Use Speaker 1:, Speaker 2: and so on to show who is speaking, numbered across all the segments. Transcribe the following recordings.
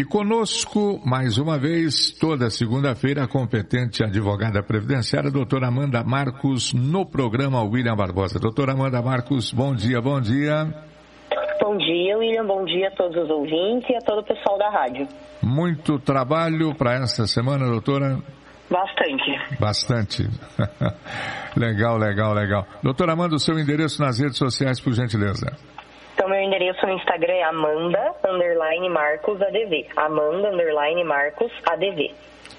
Speaker 1: E conosco, mais uma vez, toda segunda-feira, a competente advogada previdenciária, doutora Amanda Marcos, no programa William Barbosa. Doutora Amanda Marcos, bom dia, bom dia.
Speaker 2: Bom dia, William, bom dia a todos os ouvintes e a todo o pessoal da rádio.
Speaker 1: Muito trabalho para esta semana, doutora? Bastante. Legal. Doutora Amanda, o seu endereço nas redes sociais, por gentileza.
Speaker 2: Então, meu endereço no Instagram é Amanda_Marcos_ADV. Amanda_Marcos_ADV.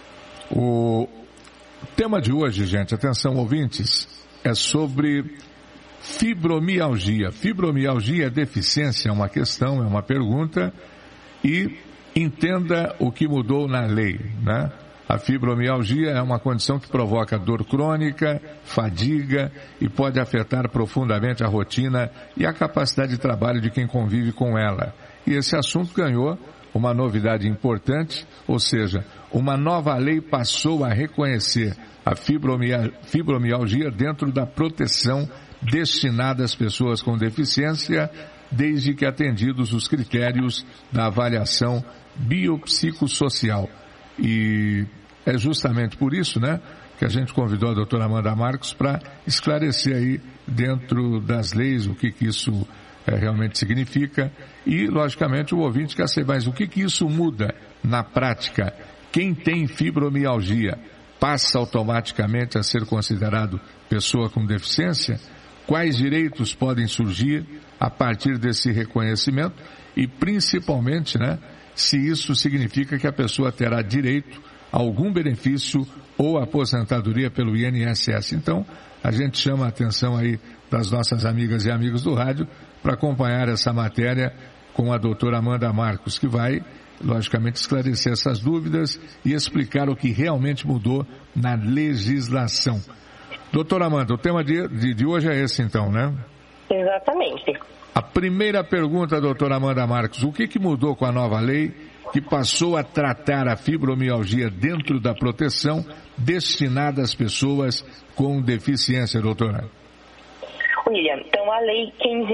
Speaker 1: O tema de hoje, gente, atenção ouvintes, é sobre fibromialgia. Fibromialgia é deficiência, é uma questão, é uma pergunta, e entenda o que mudou na lei, né? A fibromialgia é uma condição que provoca dor crônica, fadiga e pode afetar profundamente a rotina e a capacidade de trabalho de quem convive com ela. E esse assunto ganhou uma novidade importante, ou seja, uma nova lei passou a reconhecer a fibromialgia dentro da proteção destinada às pessoas com deficiência, desde que atendidos os critérios da avaliação biopsicossocial. E é justamente por isso, né, que a gente convidou a doutora Amanda Marcos para esclarecer aí dentro das leis o que isso realmente significa e, logicamente, o ouvinte quer saber mais o que isso muda na prática. Quem tem fibromialgia passa automaticamente a ser considerado pessoa com deficiência? Quais direitos podem surgir a partir desse reconhecimento? E, principalmente, né, se isso significa que a pessoa terá direito a algum benefício ou aposentadoria pelo INSS. Então, a gente chama a atenção aí das nossas amigas e amigos do rádio para acompanhar essa matéria com a doutora Amanda Marcos, que vai, logicamente, esclarecer essas dúvidas e explicar o que realmente mudou na legislação. Doutora Amanda, o tema de hoje é esse então, né?
Speaker 2: Exatamente.
Speaker 1: A primeira pergunta, doutora Amanda Marcos, o que mudou com a nova lei que passou a tratar a fibromialgia dentro da proteção destinada às pessoas com deficiência, doutora?
Speaker 2: William, então a Lei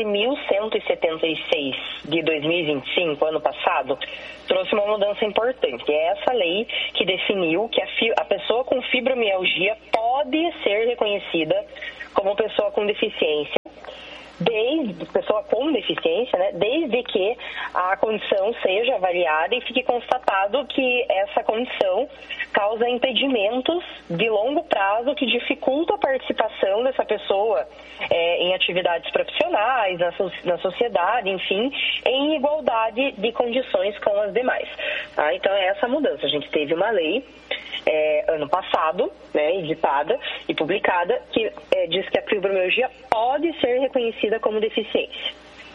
Speaker 2: 15.176 de 2025, ano passado, trouxe uma mudança importante. É essa lei que definiu que a pessoa com fibromialgia pode ser reconhecida como pessoa com deficiência, desde que a condição seja avaliada e fique constatado que essa condição causa impedimentos de longo prazo que dificultam a participação dessa pessoa em atividades profissionais, na sociedade, enfim, em igualdade de condições com as demais. Tá? Então, é essa mudança. A gente teve uma lei ano passado, né, editada e publicada, que diz que a fibromialgia pode ser reconhecida como deficiência.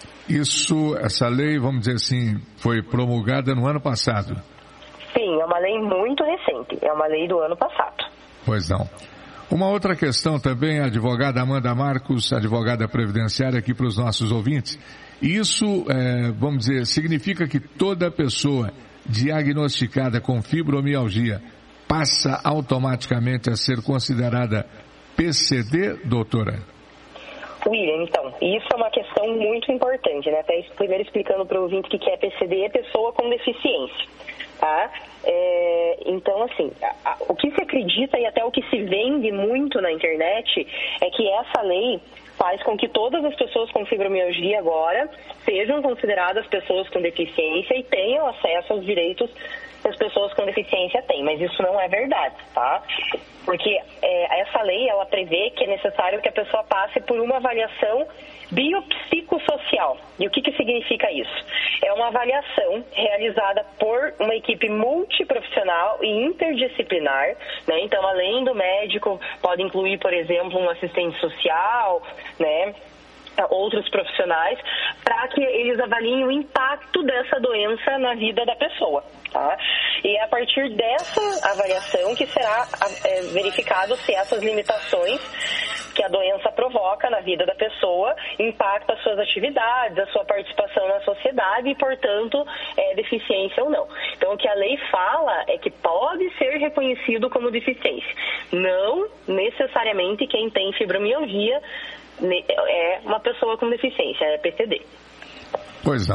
Speaker 1: Essa lei, vamos dizer assim, foi promulgada no ano passado?
Speaker 2: Sim, é uma lei muito recente, é uma lei do ano passado.
Speaker 1: Pois não. Uma outra questão também, a advogada Amanda Marcos, advogada previdenciária, aqui para os nossos ouvintes. Isso, vamos dizer, significa que toda pessoa diagnosticada com fibromialgia passa automaticamente a ser considerada PCD, doutora?
Speaker 2: William, então, isso é uma questão muito importante, né? Até primeiro explicando para o ouvinte que é PCD, é pessoa com deficiência, tá? Então, assim, o que se acredita e até o que se vende muito na internet é que essa lei faz com que todas as pessoas com fibromialgia agora sejam consideradas pessoas com deficiência e tenham acesso aos direitos que as pessoas com deficiência têm, mas isso não é verdade, tá? Porque essa lei, ela prevê que é necessário que a pessoa passe por uma avaliação biopsicossocial. E o que significa isso? É uma avaliação realizada por uma equipe multiprofissional e interdisciplinar, né? Então, além do médico, pode incluir, por exemplo, um assistente social, né? Outros profissionais, para que eles avaliem o impacto dessa doença na vida da pessoa, tá? E é a partir dessa avaliação que será verificado se essas limitações que a doença provoca na vida da pessoa impacta as suas atividades, a sua participação na sociedade e, portanto, deficiência ou não. Então, o que a lei fala é que pode ser reconhecido como deficiência. Não necessariamente quem tem fibromialgia é uma pessoa com deficiência, é PCD.
Speaker 1: Pois não.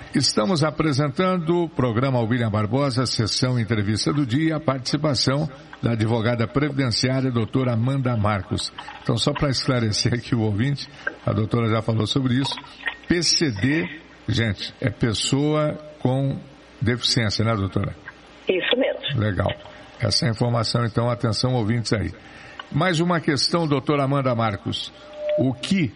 Speaker 1: Estamos apresentando o programa William Barbosa, sessão entrevista do dia, a participação da advogada previdenciária, doutora Amanda Marcos. Então, só para esclarecer aqui o ouvinte, a doutora já falou sobre isso, PCD, gente, é pessoa com deficiência, né, doutora?
Speaker 2: Isso mesmo.
Speaker 1: Legal. Essa é a informação, então, atenção ouvintes aí. Mais uma questão, doutora Amanda Marcos. O que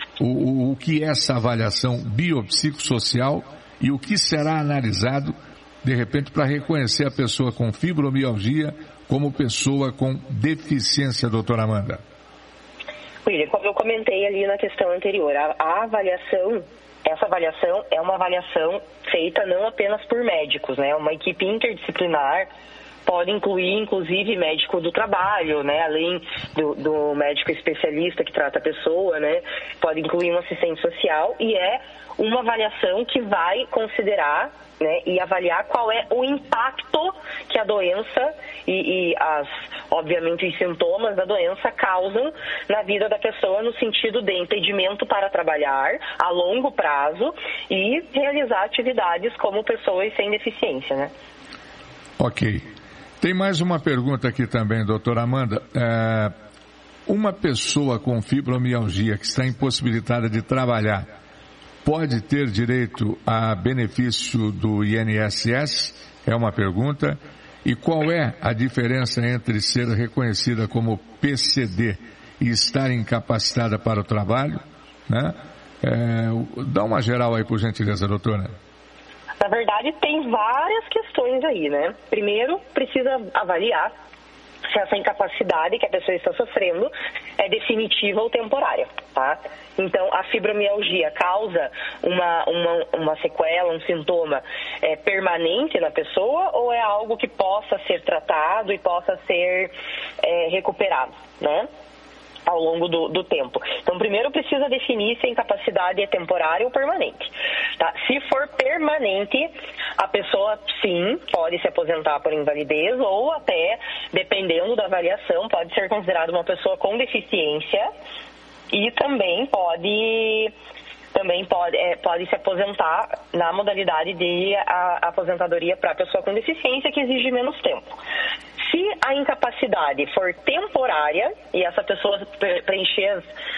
Speaker 1: é essa avaliação biopsicossocial e o que será analisado, de repente, para reconhecer a pessoa com fibromialgia como pessoa com deficiência, doutora Amanda?
Speaker 2: William, como eu comentei ali na questão anterior, a avaliação, essa avaliação é uma avaliação feita não apenas por médicos, né? Uma equipe interdisciplinar, pode incluir, inclusive, médico do trabalho, né? Além do médico especialista que trata a pessoa, né? Pode incluir um assistente social e é uma avaliação que vai considerar, né, e avaliar qual é o impacto que a doença e obviamente, os sintomas da doença causam na vida da pessoa no sentido de impedimento para trabalhar a longo prazo e realizar atividades como pessoas sem deficiência, né?
Speaker 1: Ok. Tem mais uma pergunta aqui também, doutora Amanda. Uma pessoa com fibromialgia que está impossibilitada de trabalhar pode ter direito a benefício do INSS? É uma pergunta. E qual é a diferença entre ser reconhecida como PCD e estar incapacitada para o trabalho? Né? Dá uma geral aí, por gentileza, doutora.
Speaker 2: Na verdade, tem várias questões aí, né? Primeiro, precisa avaliar se essa incapacidade que a pessoa está sofrendo é definitiva ou temporária, tá? Então, a fibromialgia causa uma sequela, um sintoma permanente na pessoa ou é algo que possa ser tratado e possa ser recuperado, né? Ao longo do tempo. Então, primeiro precisa definir se a incapacidade é temporária ou permanente. Tá? Se for permanente, a pessoa, sim, pode se aposentar por invalidez ou até, dependendo da avaliação, pode ser considerada uma pessoa com deficiência e também pode se aposentar na modalidade de aposentadoria para a pessoa com deficiência, que exige menos tempo. Se a incapacidade for temporária e essa pessoa preencher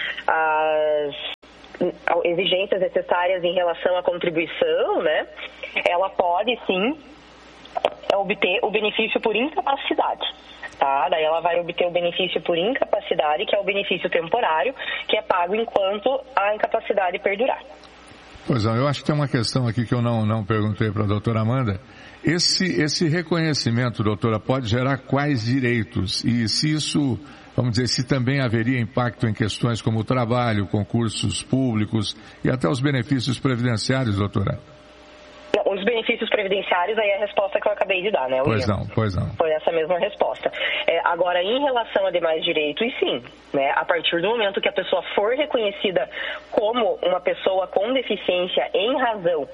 Speaker 2: as exigências necessárias em relação à contribuição, né, ela pode sim obter o benefício por incapacidade. Tá? Daí ela vai obter o benefício por incapacidade, que é o benefício temporário, que é pago enquanto a incapacidade perdurar.
Speaker 1: Pois é, eu acho que tem uma questão aqui que eu não perguntei para a doutora Amanda. Esse reconhecimento, doutora, pode gerar quais direitos? E se isso, vamos dizer, se também haveria impacto em questões como o trabalho, concursos públicos e até os benefícios previdenciários, doutora?
Speaker 2: Os benefícios previdenciários, aí é a resposta que eu acabei de dar, né, William?
Speaker 1: Pois não.
Speaker 2: Foi essa mesma resposta. Agora, em relação a demais direitos, sim, né, a partir do momento que a pessoa for reconhecida como uma pessoa com deficiência em razão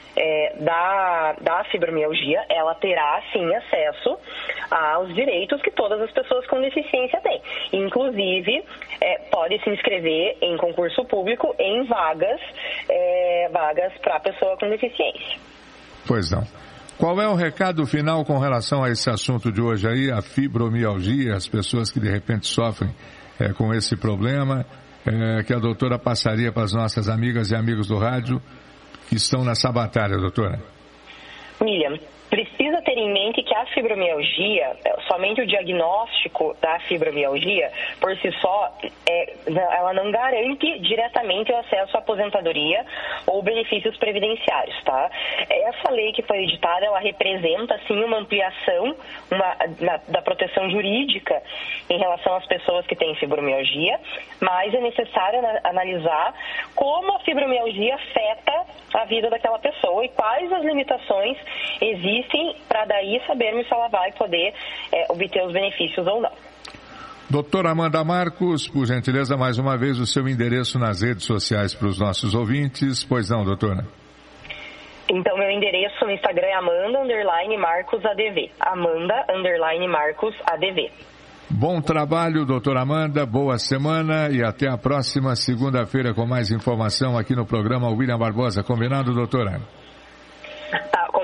Speaker 2: da fibromialgia, ela terá, sim, acesso aos direitos que todas as pessoas com deficiência têm. Inclusive, pode se inscrever em concurso público em vagas para a pessoa com deficiência.
Speaker 1: Pois não. Qual é o recado final com relação a esse assunto de hoje aí, a fibromialgia, as pessoas que de repente sofrem com esse problema, que a doutora passaria para as nossas amigas e amigos do rádio que estão nessa batalha, doutora?
Speaker 2: William, precisa ter em mente que a fibromialgia, somente o diagnóstico da fibromialgia, por si só, ela não garante diretamente o acesso à aposentadoria ou benefícios previdenciários, tá? Essa lei que foi editada, ela representa, sim, uma ampliação da proteção jurídica em relação às pessoas que têm fibromialgia, mas é necessário analisar como a fibromialgia afeta a vida daquela pessoa e quais as limitações existem para daí sabermos se ela vai poder obter os benefícios ou não.
Speaker 1: Doutora Amanda Marcos, por gentileza, mais uma vez o seu endereço nas redes sociais para os nossos ouvintes. Pois não, doutora?
Speaker 2: Então, meu endereço no Instagram é Amanda_MarcosADV. Amanda_MarcosADV.
Speaker 1: Bom trabalho, doutora Amanda, boa semana e até a próxima segunda-feira com mais informação aqui no programa William Barbosa. Combinado, doutora?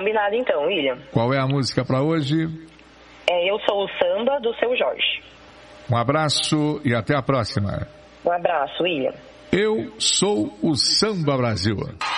Speaker 2: Combinado então, William.
Speaker 1: Qual é a música para hoje?
Speaker 2: Eu Sou o Samba, do Seu Jorge.
Speaker 1: Um abraço e até a próxima.
Speaker 2: Um abraço, William.
Speaker 1: Eu sou o Samba Brasil.